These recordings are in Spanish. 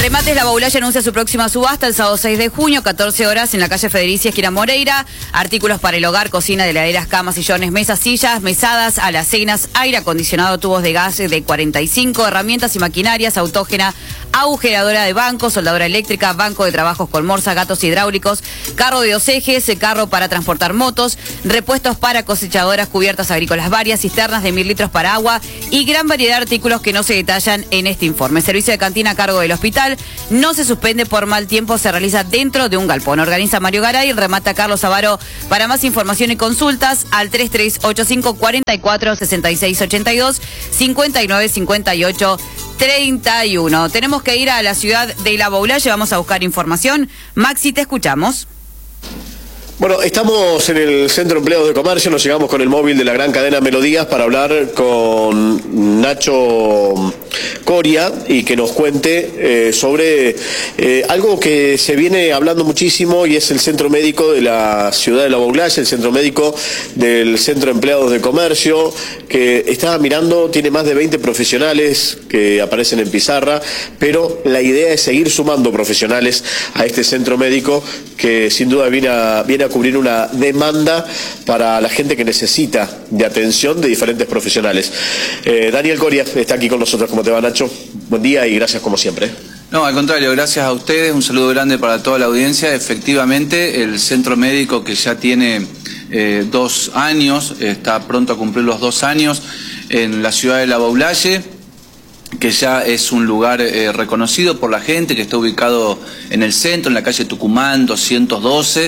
Remates La Baulaya anuncia su próxima subasta el sábado 6 de junio, 14 horas, en la calle Federicia, esquina Moreira. Artículos para el hogar, cocina, heladeras, camas, sillones, mesas, sillas, mesadas, alacenas, aire acondicionado, tubos de gas de 45, herramientas y maquinarias, autógena, agujeradora de banco, soldadora eléctrica, banco de trabajos con morsa, gatos hidráulicos, carro de 2 ejes, carro para transportar motos, repuestos para cosechadoras, cubiertas agrícolas varias, cisternas de 1000 litros para agua y gran variedad de artículos que no se detallan en este informe. Servicio de cantina a cargo del hospital. No se suspende por mal tiempo, se realiza dentro de un galpón. Organiza Mario Garay, remata Carlos Avaro. Para más información y consultas, al 3385 44 66 82 59 58 31. Tenemos que ir a la ciudad de La Baulaya, vamos a buscar información. Maxi, te escuchamos. Bueno, estamos en el Centro de Empleados de Comercio, nos llegamos con el móvil de la gran cadena Melodías para hablar con Nacho Coria y que nos cuente sobre algo que se viene hablando muchísimo, y es el centro médico de la ciudad de La Baulaya, el centro médico del Centro de Empleados de Comercio, que estaba mirando, tiene más de 20 profesionales que aparecen en pizarra, pero la idea es seguir sumando profesionales a este centro médico que sin duda viene a cubrir una demanda para la gente que necesita de atención de diferentes profesionales. Daniel Coria está aquí con nosotros. ¿Cómo te va, Nacho? Buen día y gracias como siempre. No, al contrario, gracias a ustedes, un saludo grande para toda la audiencia. Efectivamente, el centro médico, que ya tiene 2 años, está pronto a cumplir los 2 años en la ciudad de La Baulaya, que ya es un lugar reconocido por la gente, que está ubicado en el centro, en la calle Tucumán 212.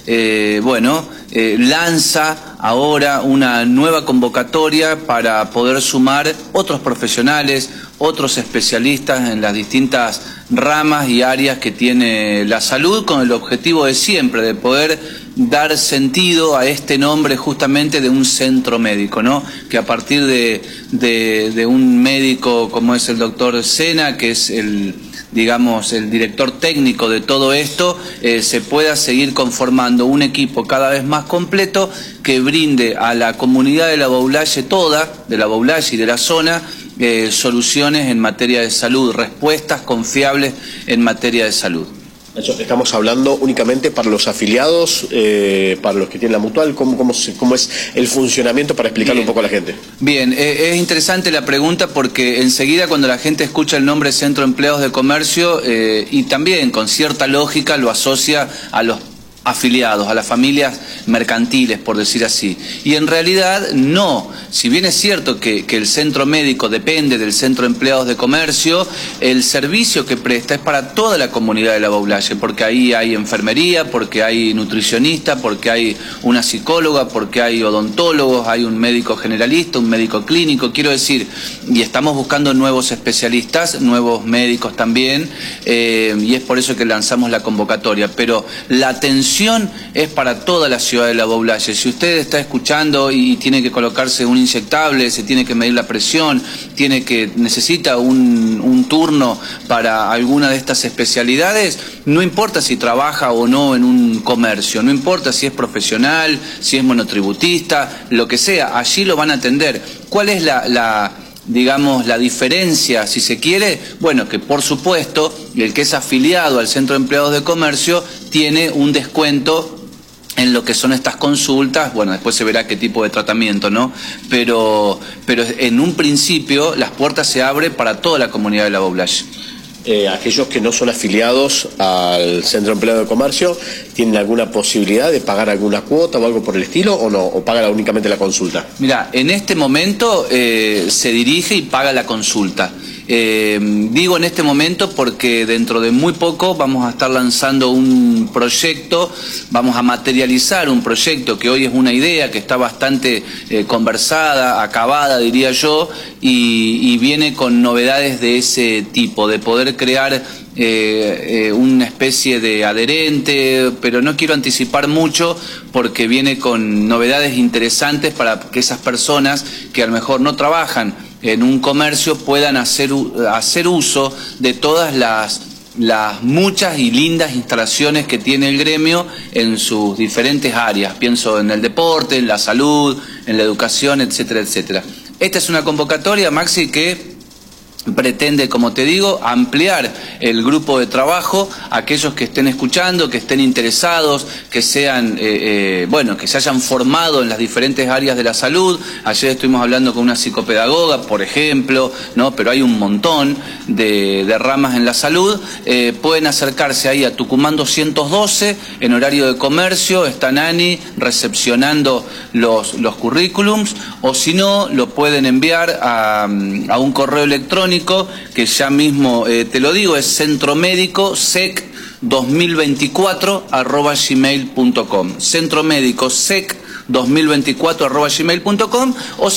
Lanza ahora una nueva convocatoria para poder sumar otros profesionales, otros especialistas en las distintas ramas y áreas que tiene la salud, con el objetivo de siempre, de poder dar sentido a este nombre justamente de un centro médico, ¿no? Que a partir de un médico como es el doctor Sena, que es el director técnico de todo esto, se pueda seguir conformando un equipo cada vez más completo que brinde a la comunidad de La Baulaya toda, de La Baulaya y de la zona, soluciones en materia de salud, respuestas confiables en materia de salud. Estamos hablando únicamente para los afiliados, para los que tienen la mutual. ¿Cómo es el funcionamiento, para explicarle un poco a la gente? Bien, es interesante la pregunta, porque enseguida cuando la gente escucha el nombre Centro de Empleados de Comercio, y también con cierta lógica lo asocia a los afiliados, a las familias mercantiles, por decir así. Y en realidad no. Si bien es cierto que el centro médico depende del Centro de Empleados de Comercio, el servicio que presta es para toda la comunidad de La Baulaya, porque ahí hay enfermería, porque hay nutricionista, porque hay una psicóloga, porque hay odontólogos, hay un médico generalista, un médico clínico, quiero decir, y estamos buscando nuevos especialistas, nuevos médicos también, y es por eso que lanzamos la convocatoria. Pero la atención es para toda la ciudad de La Baulaya. Si usted está escuchando y tiene que colocarse un inyectable, se tiene que medir la presión, necesita un turno para alguna de estas especialidades, no importa si trabaja o no en un comercio, no importa si es profesional, si es monotributista, lo que sea, allí lo van a atender. ¿Cuál es la diferencia, si se quiere? Bueno, que por supuesto el que es afiliado al Centro de Empleados de Comercio tiene un descuento en lo que son estas consultas. Bueno, después se verá qué tipo de tratamiento, ¿no? Pero en un principio las puertas se abren para toda la comunidad de La Baulaya. Aquellos que no son afiliados al Centro de Empleados de Comercio, ¿tienen alguna posibilidad de pagar alguna cuota o algo por el estilo, o no? ¿O paga únicamente la consulta? Mira, en este momento se dirige y paga la consulta. Digo en este momento porque dentro de muy poco vamos a estar lanzando un proyecto, vamos a materializar un proyecto que hoy es una idea que está bastante conversada, acabada diría yo, y viene con novedades de ese tipo, de poder crear una especie de adherente, pero no quiero anticipar mucho porque viene con novedades interesantes para que esas personas que a lo mejor no trabajan en un comercio puedan hacer uso de todas las muchas y lindas instalaciones que tiene el gremio en sus diferentes áreas. Pienso en el deporte, en la salud, en la educación, etcétera, etcétera. Esta es una convocatoria, Maxi, que pretende, como te digo, ampliar el grupo de trabajo a aquellos que estén escuchando, que estén interesados, que sean, bueno, que se hayan formado en las diferentes áreas de la salud. Ayer estuvimos hablando con una psicopedagoga, por ejemplo, ¿no? Pero hay un montón de ramas en la salud. Pueden acercarse ahí a Tucumán 212, en horario de comercio, está Nani recepcionando los currículums, o si no, lo pueden enviar a un correo electrónico que ya mismo te lo digo, es centromédicosec2024@gmail.com, centromédicosec2024@gmail.com, o